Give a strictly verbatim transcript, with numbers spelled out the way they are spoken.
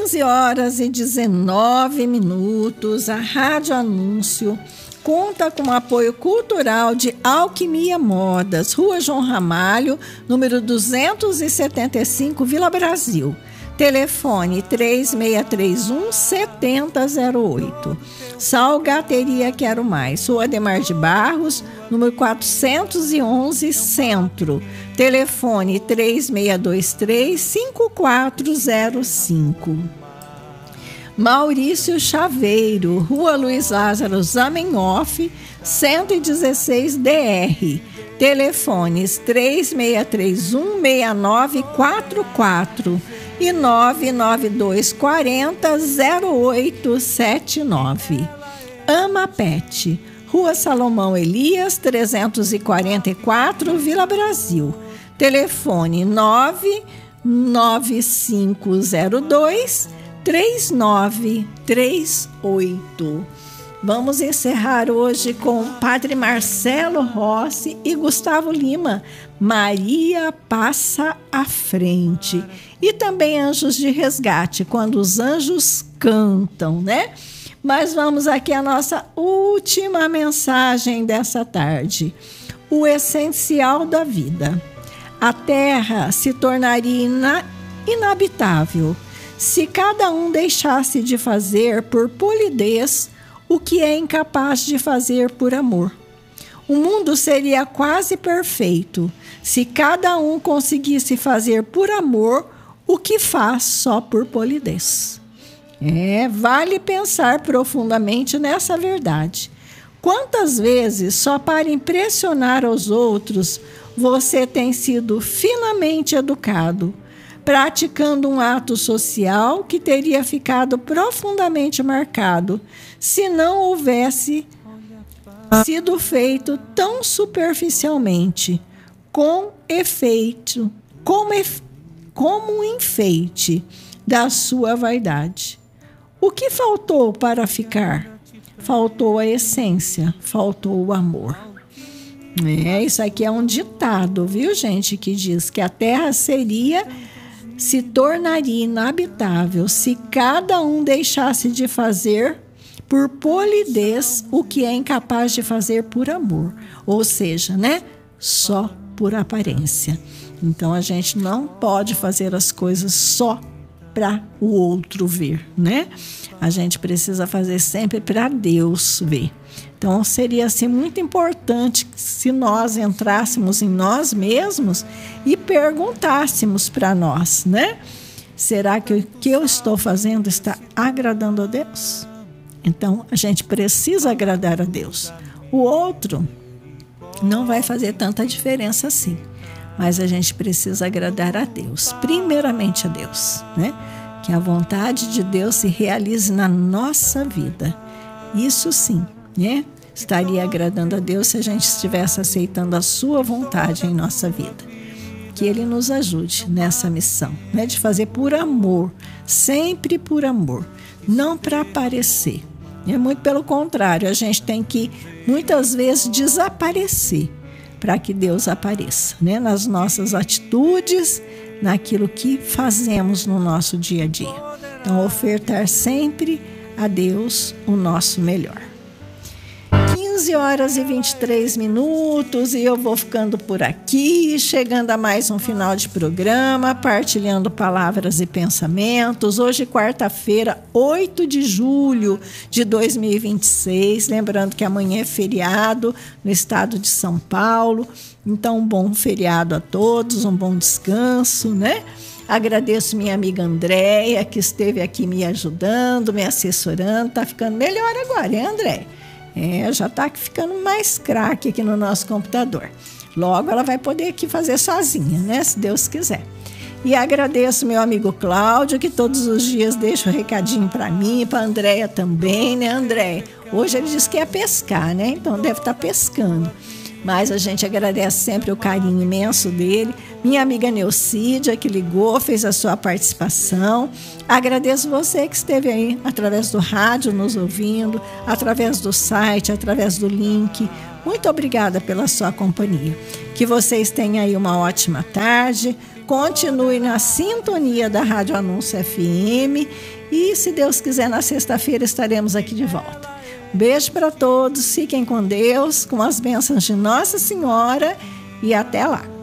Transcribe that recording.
quinze horas e dezenove minutos, a Rádio Anúncio conta com o apoio cultural de Alquimia Modas, Rua João Ramalho, número duzentos e setenta e cinco, Vila Brasil. Telefone três seis três um, sete zero zero oito. Salgateria Quero Mais, Rua Ademar de Barros, número quatrocentos e onze, Centro. Telefone três seis dois três, cinco quatro zero cinco. Maurício Chaveiro, Rua Luiz Lázaro Zamenhof, cento e dezesseis D R. Telefones três seis três um, seis nove quatro quatro e nove nove dois quatro zero, zero oito sete nove. Ama Pet, Rua Salomão Elias, trezentos e quarenta e quatro, Vila Brasil. Telefone nove nove cinco zero dois, três nove três oito. Vamos encerrar hoje com o Padre Marcelo Rossi e Gustavo Lima. Maria passa à frente. E também Anjos de Resgate, quando os anjos cantam, né? Mas vamos aqui à nossa última mensagem dessa tarde. O essencial da vida. A terra se tornaria ina- inabitável se cada um deixasse de fazer por polidez o que é incapaz de fazer por amor. O mundo seria quase perfeito se cada um conseguisse fazer por amor o que faz só por polidez. É, vale pensar profundamente nessa verdade. Quantas vezes, só para impressionar os outros, você tem sido finamente educado, praticando um ato social que teria ficado profundamente marcado se não houvesse sido feito tão superficialmente, com efeito, como, efe, como um enfeite da sua vaidade. O que faltou para ficar? Faltou a essência, faltou o amor. É, isso aqui é um ditado, viu, gente, que diz que a terra seria, se tornaria inabitável se cada um deixasse de fazer por polidez o que é incapaz de fazer por amor. Ou seja, né, só por aparência. Então a gente não pode fazer as coisas só para o outro ver, né? A gente precisa fazer sempre para Deus ver. Então seria assim muito importante se nós entrássemos em nós mesmos e perguntássemos para nós, né? Será que o que eu estou fazendo está agradando a Deus? Então a gente precisa agradar a Deus. O outro não vai fazer tanta diferença assim. Mas a gente precisa agradar a Deus, primeiramente a Deus, né? Que a vontade de Deus se realize na nossa vida. Isso sim, né? Estaria agradando a Deus se a gente estivesse aceitando a sua vontade em nossa vida. Que Ele nos ajude nessa missão, né? De fazer por amor, sempre por amor, não para aparecer. É muito pelo contrário, a gente tem que muitas vezes desaparecer para que Deus apareça, né? Nas nossas atitudes, naquilo que fazemos no nosso dia a dia. Então, ofertar sempre a Deus o nosso melhor. quinze horas e vinte e três minutos e eu vou ficando por aqui, chegando a mais um final de programa, partilhando palavras e pensamentos. Hoje, quarta-feira, oito de julho de dois mil e vinte e seis. Lembrando que amanhã é feriado no estado de São Paulo. Então, um bom feriado a todos, um bom descanso, né? Agradeço minha amiga Andréia, que esteve aqui me ajudando, me assessorando. Tá ficando melhor agora, hein, Andréia? É, já está ficando mais craque aqui no nosso computador. Logo ela vai poder aqui fazer sozinha, né? Se Deus quiser. E agradeço meu amigo Cláudio, que todos os dias deixa um recadinho para mim, para a Andréia também, né, Andréia? Hoje ele disse que ia pescar, né? Então deve estar pescando. Mas a gente agradece sempre o carinho imenso dele. Minha amiga Neucídia, que ligou, fez a sua participação. Agradeço você que esteve aí através do rádio nos ouvindo, através do site, através do link. Muito obrigada pela sua companhia. Que vocês tenham aí uma ótima tarde. Continue na sintonia da Rádio Anúncio F M. E, se Deus quiser, na sexta-feira estaremos aqui de volta. Um beijo para todos. Fiquem com Deus, com as bênçãos de Nossa Senhora. E até lá.